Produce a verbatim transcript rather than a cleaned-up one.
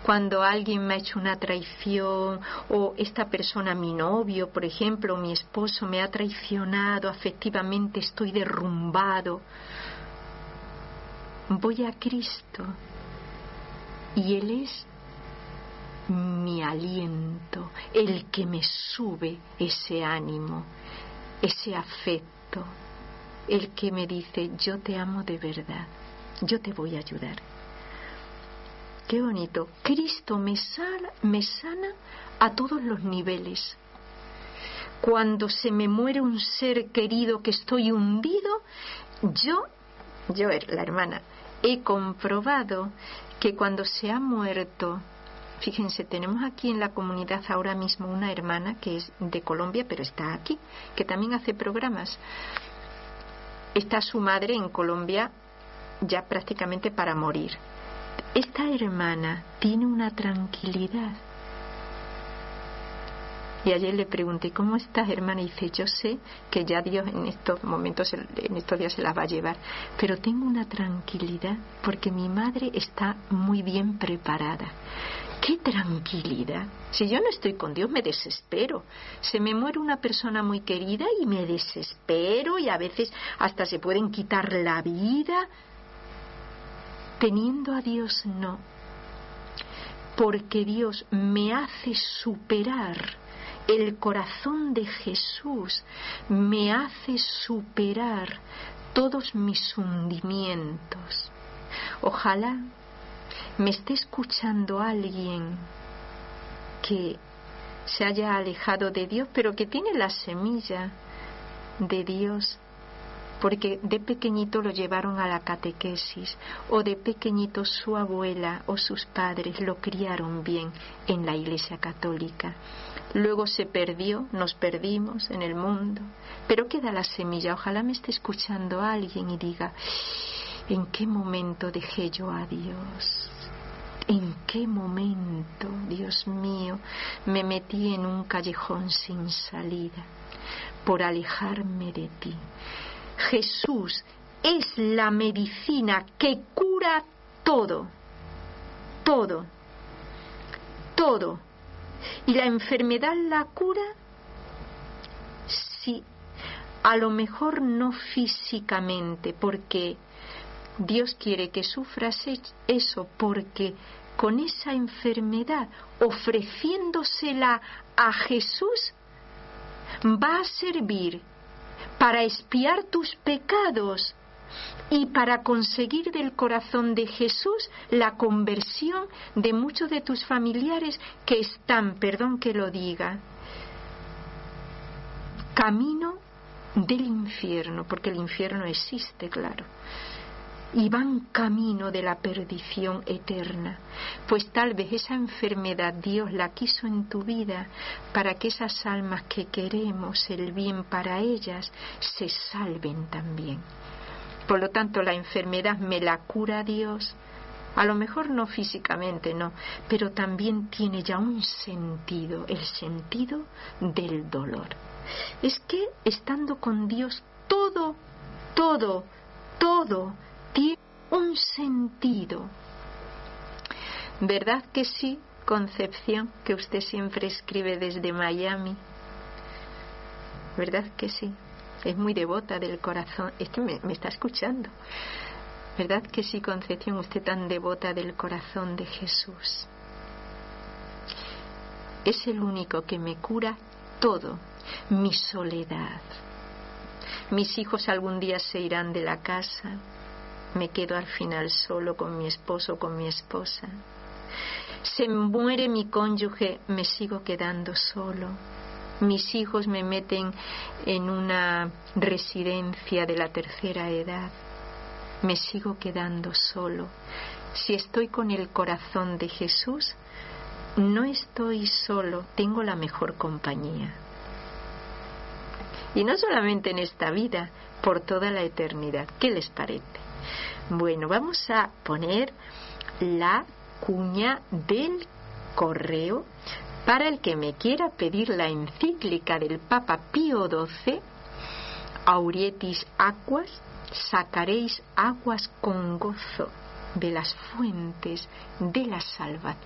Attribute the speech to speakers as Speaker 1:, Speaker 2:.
Speaker 1: cuando alguien me ha hecho una traición, o esta persona, mi novio, por ejemplo, mi esposo, me ha traicionado afectivamente, estoy derrumbado. Voy a Cristo y Él es mi aliento, el que me sube ese ánimo, ese afecto, el que me dice: yo te amo de verdad, yo te voy a ayudar. Qué bonito. Cristo me sana, me sana a todos los niveles. Cuando se me muere un ser querido que estoy hundido, yo, yo, la hermana, he comprobado que cuando se ha muerto, fíjense, tenemos aquí en la comunidad ahora mismo una hermana que es de Colombia, pero está aquí, que también hace programas. Está su madre en Colombia ya prácticamente para morir. Esta hermana tiene una tranquilidad. Y ayer le pregunté: ¿cómo estás, hermana? Y dice: yo sé que ya Dios en estos momentos, en estos días se las va a llevar, pero tengo una tranquilidad porque mi madre está muy bien preparada. ¡Qué tranquilidad! Si yo no estoy con Dios, me desespero. Se me muere una persona muy querida y me desespero, y a veces hasta se pueden quitar la vida. Teniendo a Dios, no. Porque Dios me hace superar. El corazón de Jesús me hace superar todos mis hundimientos. Ojalá me esté escuchando alguien que se haya alejado de Dios, pero que tiene la semilla de Dios, porque de pequeñito lo llevaron a la catequesis, o de pequeñito su abuela o sus padres lo criaron bien en la Iglesia Católica. Luego se perdió, nos perdimos en el mundo, pero queda la semilla. Ojalá me esté escuchando alguien y diga: ¿en qué momento dejé yo a Dios? ¿En qué momento, Dios mío, me metí en un callejón sin salida por alejarme de ti? Jesús es la medicina que cura todo, todo, todo. ¿Y la enfermedad la cura? Sí, a lo mejor no físicamente, porque Dios quiere que sufras eso, porque con esa enfermedad, ofreciéndosela a Jesús, va a servir para expiar tus pecados y para conseguir del corazón de Jesús la conversión de muchos de tus familiares que están, perdón que lo diga, camino del infierno, porque el infierno existe, claro, y van camino de la perdición eterna. Pues tal vez esa enfermedad Dios la quiso en tu vida para que esas almas que queremos el bien para ellas se salven también. Por lo tanto, la enfermedad me la cura Dios, a lo mejor no físicamente, no, pero también tiene ya un sentido, el sentido del dolor. Es que estando con Dios todo, todo, todo tiene un sentido. ¿Verdad que sí, Concepción, que usted siempre escribe desde Miami? ¿Verdad que sí? Es muy devota del corazón. Es que me, me está escuchando. ¿Verdad que sí, Concepción, usted tan devota del corazón de Jesús? Es el único que me cura todo, mi soledad. Mis hijos algún día se irán de la casa. Me quedo al final solo con mi esposo, con mi esposa. Se muere mi cónyuge, me sigo quedando solo. Mis hijos me meten en una residencia de la tercera edad. Me sigo quedando solo. Si estoy con el corazón de Jesús, no estoy solo, tengo la mejor compañía. Y no solamente en esta vida, por toda la eternidad. ¿Qué les parece? Bueno, vamos a poner la cuña del correo para el que me quiera pedir la encíclica del Papa Pío doce, Aurietis Aquas, sacaréis aguas con gozo de las fuentes de la salvación.